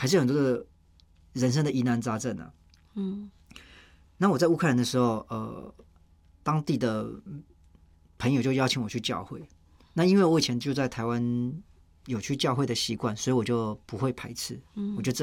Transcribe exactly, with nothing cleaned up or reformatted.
还是有很多的人生的疑难杂症啊。嗯，那我在乌克兰的时候，呃，当地的朋友就邀请我去教会。那因为我以前就在台湾有去教会的习惯，所以我就不会排斥，嗯、我就